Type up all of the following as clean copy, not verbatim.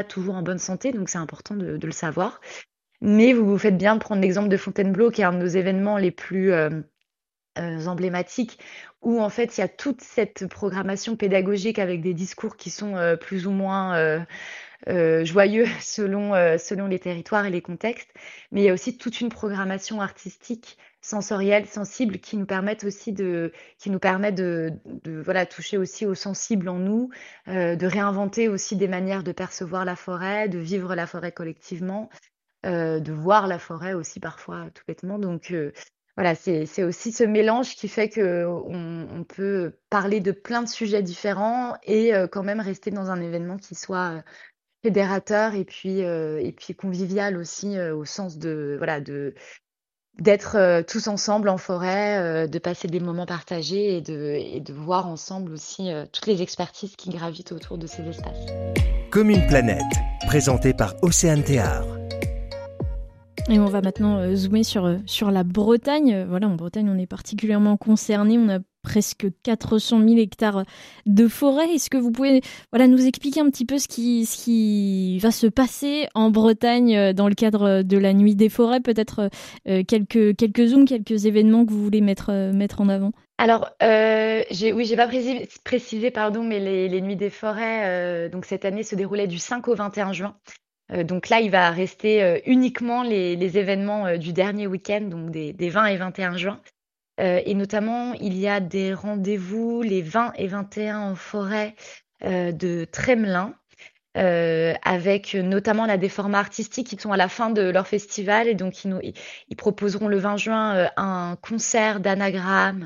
toujours en bonne santé, donc c'est important de le savoir. Mais vous faites bien de prendre l'exemple de Fontainebleau, qui est un de nos événements les plus emblématiques, où en fait il y a toute cette programmation pédagogique avec des discours qui sont plus ou moins joyeux selon les territoires et les contextes. Mais il y a aussi toute une programmation artistique, sensorielle, sensible, qui nous permet voilà, toucher aussi au sensible en nous, de réinventer aussi des manières de percevoir la forêt, de vivre la forêt collectivement, de voir la forêt aussi parfois tout bêtement. Donc voilà, c'est aussi ce mélange qui fait qu'on peut parler de plein de sujets différents et quand même rester dans un événement qui soit fédérateur et puis convivial aussi, au sens de voilà, d'être tous ensemble en forêt, de passer des moments partagés et de voir ensemble aussi toutes les expertises qui gravitent autour de ces espaces. Comme une planète, présenté par Océane Théard. Et on va maintenant zoomer sur la Bretagne. Voilà, en Bretagne, on est particulièrement concerné. On a presque 400 000 hectares de forêt. Est-ce que vous pouvez nous expliquer un petit peu ce qui va se passer en Bretagne dans le cadre de la Nuit des forêts? Peut-être quelques zooms, quelques événements que vous voulez mettre en avant? Alors, j'ai pas précisé, pardon, mais les Nuits des forêts, donc cette année se déroulaient du 5 au 21 juin. Donc là, il va rester uniquement les événements du dernier week-end, donc des 20 et 21 juin. Et notamment, il y a des rendez-vous les 20 et 21 en forêt de Tremelin, avec notamment là, des formats artistiques qui sont à la fin de leur festival. Et donc, ils proposeront le 20 juin un concert d'anagramme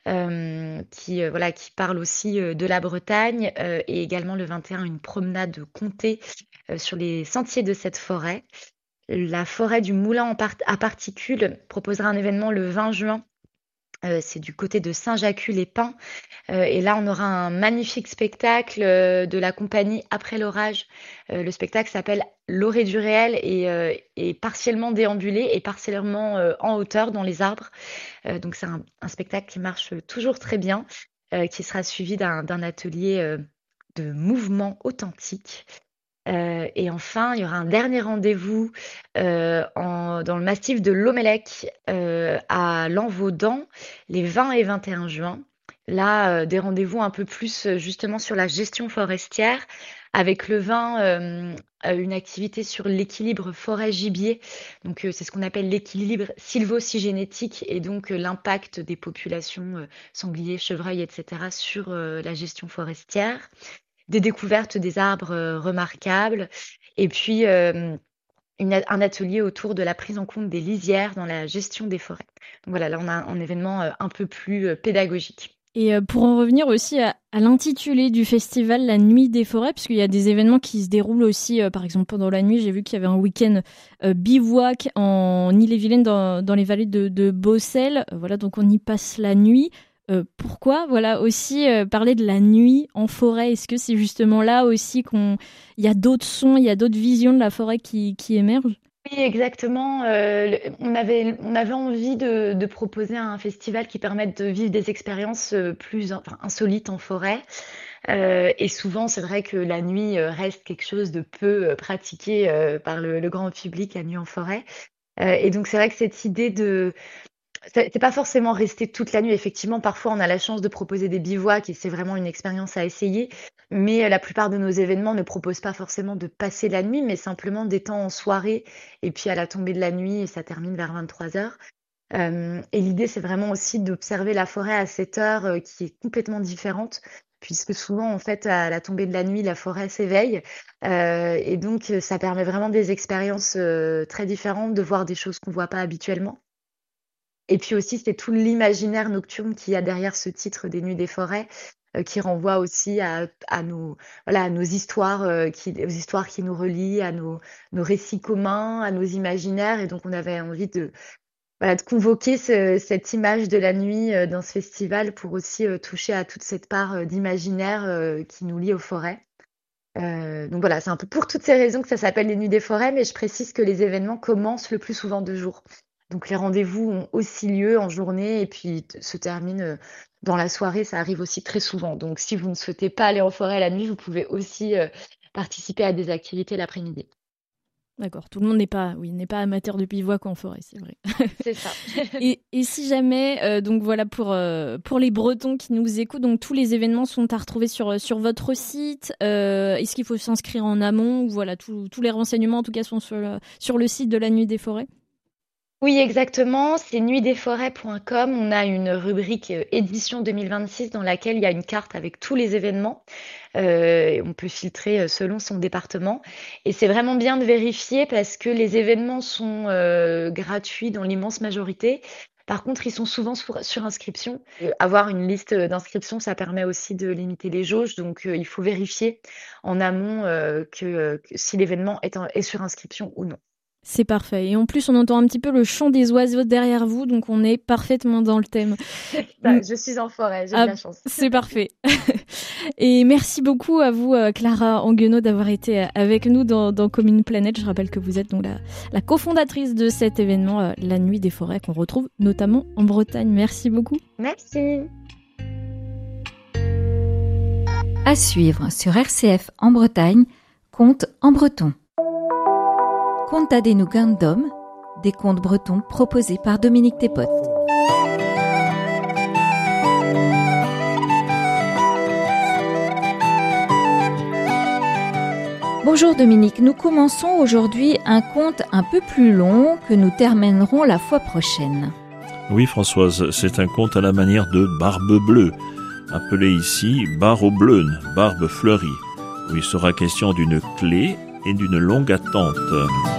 qui parle aussi de la Bretagne, et également le 21 une promenade comtée sur les sentiers de cette forêt. La forêt du Moulin à particules proposera un événement le 20 juin. C'est du côté de Saint-Jacques-les-Pins. Et là, on aura un magnifique spectacle de la compagnie Après l'orage. Le spectacle s'appelle L'orée du réel et est partiellement déambulé et partiellement en hauteur dans les arbres. Donc c'est un spectacle qui marche toujours très bien, qui sera suivi d'un atelier de mouvement authentique. Et enfin, il y aura un dernier rendez-vous dans le massif de l'Omelec à Lanvaudan, les 20 et 21 juin. Là, des rendez-vous un peu plus justement sur la gestion forestière, avec le 20, une activité sur l'équilibre forêt-gibier. Donc, c'est ce qu'on appelle l'équilibre sylvo-cygénétique et donc l'impact des populations sangliers, chevreuils, etc. sur la gestion forestière, des découvertes des arbres remarquables, et puis un atelier autour de la prise en compte des lisières dans la gestion des forêts. Donc voilà, là on a un événement un peu plus pédagogique. Et pour en revenir aussi à l'intitulé du festival, la Nuit des forêts, parce qu'il y a des événements qui se déroulent aussi, par exemple pendant la nuit, j'ai vu qu'il y avait un week-end bivouac en Ille-et-Vilaine dans les vallées de Beaucelles. Voilà, donc on y passe la nuit. Pourquoi aussi parler de la nuit en forêt? Est-ce que c'est justement là aussi il y a d'autres sons, il y a d'autres visions de la forêt qui émergent? Oui, exactement. On avait envie de proposer un festival qui permette de vivre des expériences insolites en forêt. Et souvent, c'est vrai que la nuit reste quelque chose de peu pratiqué par le grand public, la nuit en forêt. Et donc, c'est vrai que cette idée c'est pas forcément rester toute la nuit. Effectivement, parfois, on a la chance de proposer des bivouacs et c'est vraiment une expérience à essayer. Mais la plupart de nos événements ne proposent pas forcément de passer la nuit, mais simplement des temps en soirée et puis à la tombée de la nuit, et ça termine vers 23 heures. Et l'idée, c'est vraiment aussi d'observer la forêt à cette heure qui est complètement différente, puisque souvent, en fait, à la tombée de la nuit, la forêt s'éveille. Et donc, ça permet vraiment des expériences très différentes, de voir des choses qu'on voit pas habituellement. Et puis aussi, c'est tout l'imaginaire nocturne qu'il y a derrière ce titre des Nuits des forêts, qui renvoie aussi à nos histoires, aux histoires qui nous relient, à nos récits communs, à nos imaginaires. Et donc, on avait envie de convoquer cette image de la nuit dans ce festival pour aussi toucher à toute cette part d'imaginaire qui nous lie aux forêts. Donc voilà, c'est un peu pour toutes ces raisons que ça s'appelle les Nuits des forêts, mais je précise que les événements commencent le plus souvent de jour. Donc les rendez-vous ont aussi lieu en journée et puis se terminent dans la soirée, ça arrive aussi très souvent. Donc si vous ne souhaitez pas aller en forêt la nuit, vous pouvez aussi participer à des activités l'après-midi. D'accord, tout le monde n'est pas amateur de bivouac en forêt, c'est vrai. C'est ça. Et si jamais, donc voilà, pour les Bretons qui nous écoutent, donc tous les événements sont à retrouver sur votre site. Est-ce qu'il faut s'inscrire en amont ou voilà, tous les renseignements en tout cas sont sur le site de la Nuit des Forêts? Oui, exactement. C'est nuitdesforêts.com. On a une rubrique édition 2026 dans laquelle il y a une carte avec tous les événements. Et on peut filtrer selon son département. Et c'est vraiment bien de vérifier parce que les événements sont gratuits dans l'immense majorité. Par contre, ils sont souvent sur inscription. Avoir une liste d'inscriptions, ça permet aussi de limiter les jauges. Donc, il faut vérifier en amont que si l'événement est sur inscription ou non. C'est parfait. Et en plus, on entend un petit peu le chant des oiseaux derrière vous, donc on est parfaitement dans le thème. Je suis en forêt, j'ai de la chance. C'est parfait. Et merci beaucoup à vous, Clara Anguenot, d'avoir été avec nous dans Commune Planète. Je rappelle que vous êtes donc la cofondatrice de cet événement, la Nuit des Forêts, qu'on retrouve notamment en Bretagne. Merci beaucoup. Merci. À suivre sur RCF en Bretagne, contes en breton. Conta des Nougandom, des contes bretons proposés par Dominique Despotes. Bonjour Dominique, nous commençons aujourd'hui un conte un peu plus long que nous terminerons la fois prochaine. Oui Françoise, c'est un conte à la manière de Barbe Bleue, appelé ici Bar au Bleune, Barbe fleurie, où il sera question d'une clé et d'une longue attente.